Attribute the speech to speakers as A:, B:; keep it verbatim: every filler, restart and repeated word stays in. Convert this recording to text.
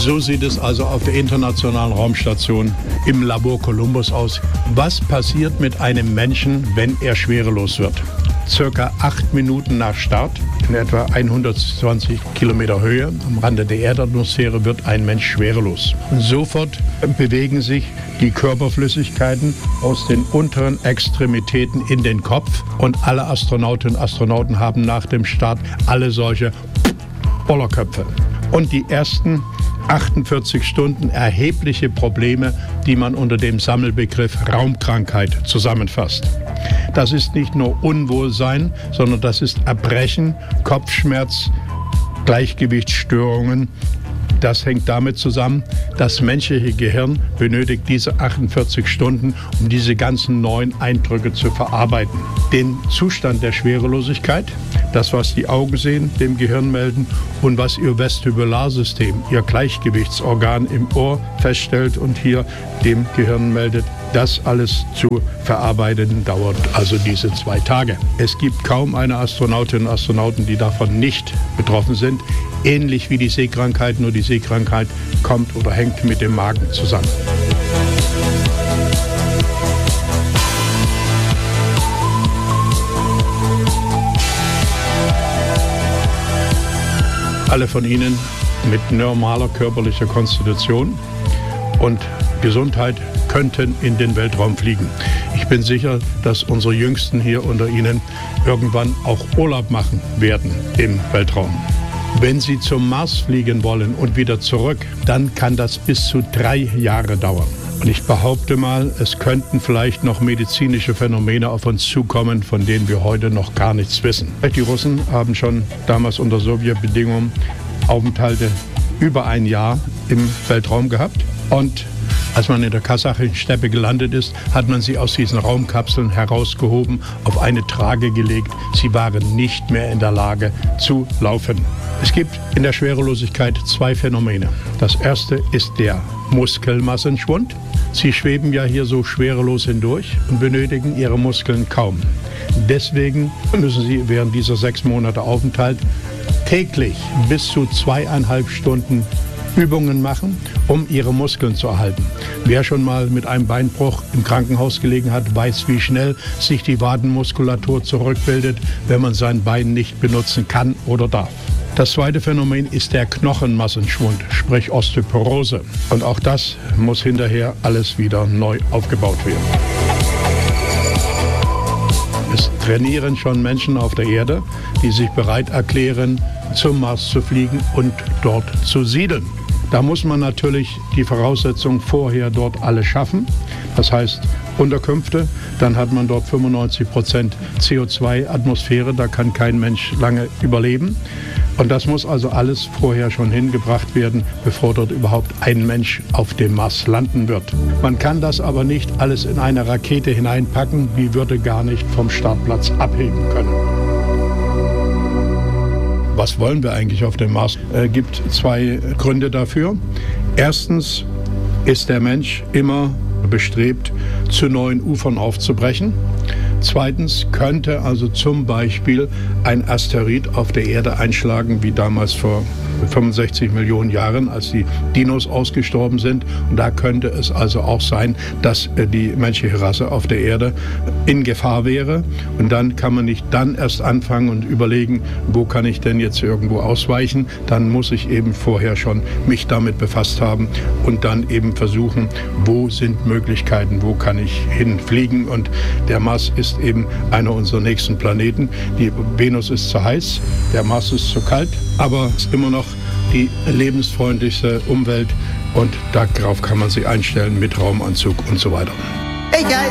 A: So sieht es also auf der Internationalen Raumstation im Labor Columbus aus. Was passiert mit einem Menschen, wenn er schwerelos wird? Circa acht Minuten nach Start, in etwa hundertzwanzig Kilometer Höhe, am Rande der Erdatmosphäre, wird ein Mensch schwerelos. Und sofort bewegen sich die Körperflüssigkeiten aus den unteren Extremitäten in den Kopf. Und alle Astronautinnen und Astronauten haben nach dem Start alle solche Bollerköpfe. Und die ersten achtundvierzig Stunden erhebliche Probleme, die man unter dem Sammelbegriff Raumkrankheit zusammenfasst. Das ist nicht nur Unwohlsein, sondern das ist Erbrechen, Kopfschmerz, Gleichgewichtsstörungen. Das hängt damit zusammen, das menschliche Gehirn benötigt diese achtundvierzig Stunden, um diese ganzen neuen Eindrücke zu verarbeiten. Den Zustand der Schwerelosigkeit, das, was die Augen sehen, dem Gehirn melden und was ihr Vestibularsystem, ihr Gleichgewichtsorgan im Ohr feststellt und hier dem Gehirn meldet, das alles zu verarbeiten dauert also diese zwei Tage. Es gibt kaum eine Astronautin und Astronauten, die davon nicht betroffen sind. Ähnlich wie die Seekrankheit, nur die Seekrankheit kommt oder hängt mit dem Magen zusammen. Alle von Ihnen mit normaler körperlicher Konstitution und Gesundheit könnten in den Weltraum fliegen. Ich bin sicher, dass unsere Jüngsten hier unter Ihnen irgendwann auch Urlaub machen werden im Weltraum. Wenn Sie zum Mars fliegen wollen und wieder zurück, dann kann das bis zu drei Jahre dauern. Und ich behaupte mal, es könnten vielleicht noch medizinische Phänomene auf uns zukommen, von denen wir heute noch gar nichts wissen. Die Russen haben schon damals unter Sowjetbedingungen Aufenthalte über ein Jahr im Weltraum gehabt. Und als man in der kasachischen Steppe gelandet ist, hat man sie aus diesen Raumkapseln herausgehoben, auf eine Trage gelegt. Sie waren nicht mehr in der Lage zu laufen. Es gibt in der Schwerelosigkeit zwei Phänomene. Das erste ist der Muskelmassenschwund. Sie schweben ja hier so schwerelos hindurch und benötigen ihre Muskeln kaum. Deswegen müssen sie während dieser sechs Monate Aufenthalt täglich bis zu zweieinhalb Stunden Übungen machen, um ihre Muskeln zu erhalten. Wer schon mal mit einem Beinbruch im Krankenhaus gelegen hat, weiß, wie schnell sich die Wadenmuskulatur zurückbildet, wenn man sein Bein nicht benutzen kann oder darf. Das zweite Phänomen ist der Knochenmassenschwund, sprich Osteoporose. Und auch das muss hinterher alles wieder neu aufgebaut werden. Es trainieren schon Menschen auf der Erde, die sich bereit erklären, zum Mars zu fliegen und dort zu siedeln. Da muss man natürlich die Voraussetzungen vorher dort alle schaffen. Das heißt Unterkünfte, dann hat man dort fünfundneunzig Prozent C O zwei Atmosphäre, da kann kein Mensch lange überleben. Und das muss also alles vorher schon hingebracht werden, bevor dort überhaupt ein Mensch auf dem Mars landen wird. Man kann das aber nicht alles in eine Rakete hineinpacken, die würde gar nicht vom Startplatz abheben können. Was wollen wir eigentlich auf dem Mars? Es äh, gibt zwei Gründe dafür. Erstens ist der Mensch immer bestrebt, zu neuen Ufern aufzubrechen. Zweitens könnte also zum Beispiel ein Asteroid auf der Erde einschlagen, wie damals vor fünfundsechzig Millionen Jahren, als die Dinos ausgestorben sind. Und da könnte es also auch sein, dass die menschliche Rasse auf der Erde in Gefahr wäre. Und dann kann man nicht dann erst anfangen und überlegen, wo kann ich denn jetzt irgendwo ausweichen. Dann muss ich eben vorher schon mich damit befasst haben und dann eben versuchen, wo sind Möglichkeiten, wo kann ich hinfliegen. Und der Mars ist eben einer unserer nächsten Planeten. Die Venus ist zu heiß, der Mars ist zu kalt, aber es ist immer noch die lebensfreundlichste Umwelt und darauf kann man sich einstellen mit Raumanzug und so weiter.
B: Hey guys!